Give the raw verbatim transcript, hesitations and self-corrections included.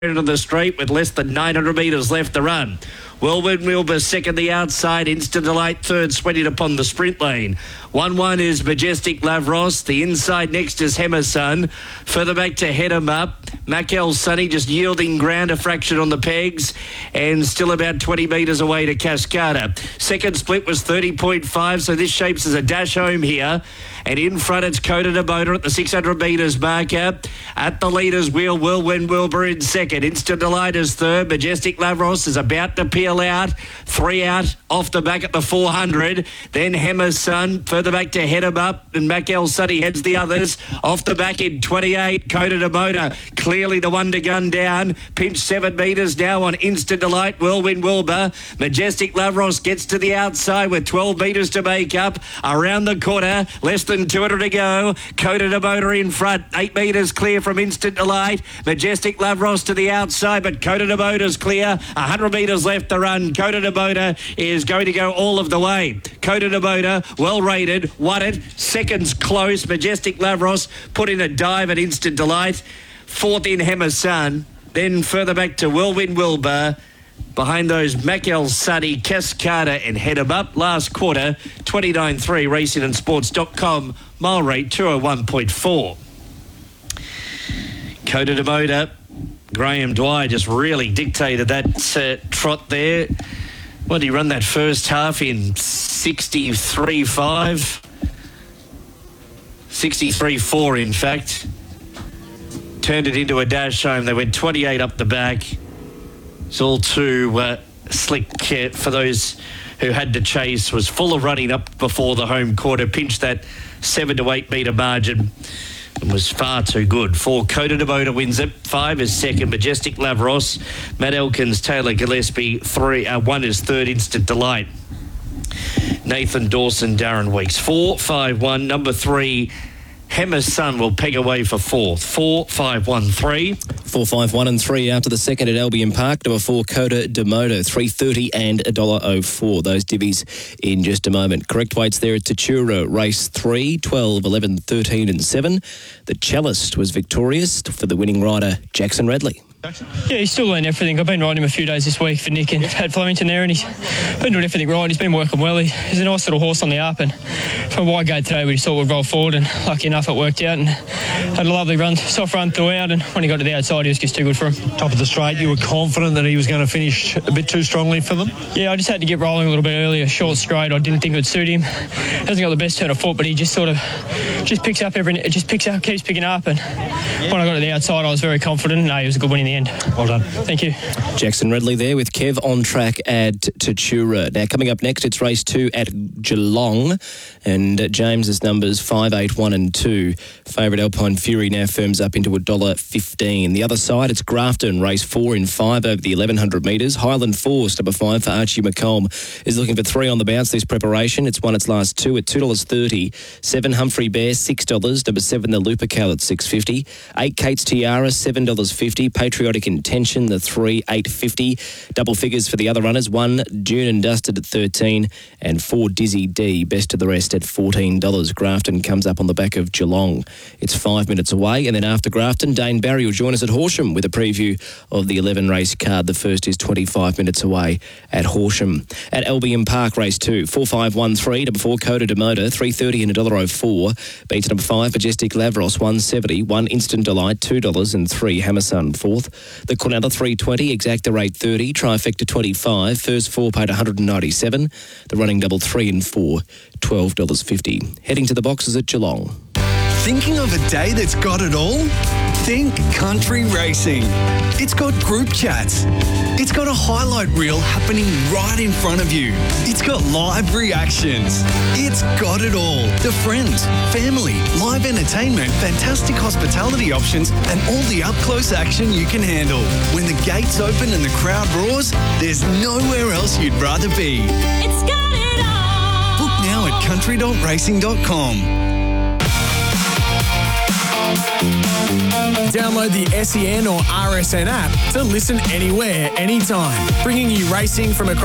Into the straight with less than nine hundred metres left to run. Whirlwind Wilbur second the outside. Instant Delight third, sweating upon the sprint lane. one one is Majestic Lavros. The inside next is Hemerson. Further back to head him up. Mackel Sunny just yielding ground a fraction on the pegs and still about twenty metres away to Cascada. Second split was thirty point five, so this shapes as a dash home here. And in front, it's Coda de Motor at the six hundred metres marker. At the leader's wheel, Whirlwind Wilbur in second. Instant Delight is third. Majestic Lavros is about to peel out. Three out off the back at the four hundred. Then Hemerson further back to head him up. And Mackel Sunny heads the others. Off the back in twenty-eight, Coda de Motor. Clearly the one to gun down. Pinch seven metres now on Instant Delight. Whirlwind Wilbur. Majestic Lavros gets to the outside with twelve metres to make up. Around the corner, less than two hundred to go. Coda de Motor in front. Eight metres clear from Instant Delight. Majestic Lavros to the outside, but Coda de Motor's clear. one hundred metres left to run. Coda de Motor is going to go all of the way. Coda de Motor, well rated, won it. Seconds close. Majestic Lavros put in a dive at Instant Delight. Fourth in Hemerson. Then further back to Whirlwind Wilbur. Behind those, Mackel Sunny, Cascada and Head 'em Up. Last quarter, twenty-nine three, racing and sports dot com. Mile rate two oh one point four. Coda de Motor, Graham Dwyer just really dictated that uh, trot there. What did he run that first half in? sixty-three five? sixty-three four, in fact. Turned it into a dash home. They went twenty-eight up the back. It's all too uh, slick uh, for those who had to chase. Was full of running up before the home quarter. Pinched that seven to eight metre margin and was far too good. Four, Coda de Motor wins it. Five is second, Majestic Lavros. Matt Elkins, Taylor Gillespie. Three, uh, one is third, Instant Delight. Nathan Dawson, Darren Weeks. Four, five, one. Number three, Hemerson will peg away for fourth. Four, five, one, three. Four, five, one and three after the second at Albion Park. Number four, Coda de Motor, three thirty and one dollar oh four. Those divvies in just a moment. Correct weights there at Tatura, race three, twelve, eleven, thirteen and seven. The Cellist was victorious for the winning rider, Jackson Radley. Yeah, he's still learning everything. I've been riding him a few days this week for Nick and had Flemington there, and he's been doing everything right. He's been working well. He, he's a nice little horse on the up, and from a wide gate today we just thought we'd roll forward, and lucky enough it worked out and had a lovely run, soft run throughout, and when he got to the outside he was just too good for him. Top of the straight, you were confident that he was going to finish a bit too strongly for them? Yeah, I just had to get rolling a little bit earlier. Short straight, I didn't think it would suit him. Hasn't got the best turn of foot, but he just sort of just picks up every, it just picks up, keeps picking up, and when I got to the outside I was very confident. No, he was a good win in the end. Well done. Thank you. Jackson Radley there with Kev on track at Tatura. Now coming up next, it's race two at Geelong, and uh, James's numbers five, eight, one and two. Favourite Alpine Fury now firms up into one dollar fifteen. The other side, it's Grafton, race four in five over the eleven hundred metres. Highland Force, number five for Archie McComb, is looking for three on the bounce this preparation. It's won its last two at two dollars thirty. Seven, Humphrey Bear, six dollars. Number seven, the Lupercal at six dollars fifty. Eight, Kate's Tiara, seven dollars fifty. Patriotic Intention, the three, eight dollars fifty. Double figures for the other runners. One, Dune and Dusted at thirteen dollars. And four, Dizzy D, best of the rest at fourteen dollars. Grafton comes up on the back of Geelong. It's five minutes away. And then after Grafton, Dane Barry will join us at Horsham with a preview of the eleven race card. The first is twenty-five minutes away at Horsham. At Albion Park, race two, four, five, one, three. Number four, Coda de Motor, three thirty and one dollar oh four. Beats number five, Majestic Lavros, one seventy. One, Instant Delight, two dollars. And three, Hemerson, fourth. The Cornella, three twenty. Exacta rate thirty. Trifecta, twenty-five. First four paid one hundred ninety-seven. The running double three and four, twelve dollars fifty. Heading to the boxes at Geelong. Thinking of a day that's got it all? Think Country Racing. It's got group chats. It's got a highlight reel happening right in front of you. It's got live reactions. It's got it all. The friends, family, live entertainment, fantastic hospitality options, and all the up-close action you can handle. When the gates open and the crowd roars, there's nowhere else you'd rather be. It's got it all. Book now at country dot racing dot com. Download the S E N or R S N app to listen anywhere, anytime, bringing you racing from across